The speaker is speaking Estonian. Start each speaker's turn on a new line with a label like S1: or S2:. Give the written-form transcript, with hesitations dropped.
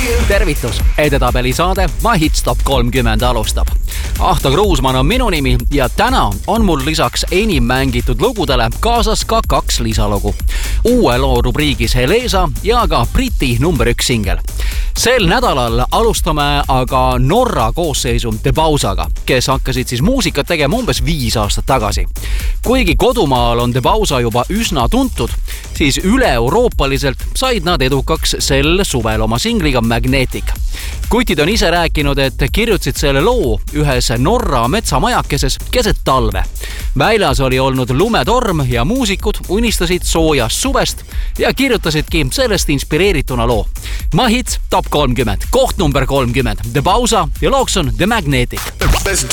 S1: Tervitus, edetabeli saade My Hits Top 30 alustab. Ahto Kruusmann on minu nimi ja täna on mul lisaks enim mängitud lugudele kaasas ka 2 lisalugu. Uue loo rubriigis Helesa ja ka Briti number 1 singel. Sel nädalal alustame aga Norra koosseisu The Bausaga, kes hakkasid siis muusikat tegema umbes 5 aastat tagasi. Kuigi kodumaal on The Bausa juba üsna tuntud, siis üle-euroopaliselt said nad edukaks sel suvel oma singliga Magnetic. Kutid on ise rääkinud, et kirjutasid selle loo ühes Norra metsamajakeses keset talve. Väljas oli olnud lumetorm ja muusikud unistasid soojast suvest ja kirjutasidki sellest inspireerituna loo. My Hits Top 30, koht number 30, The Bausa ja looks on The Magnetic.
S2: Let's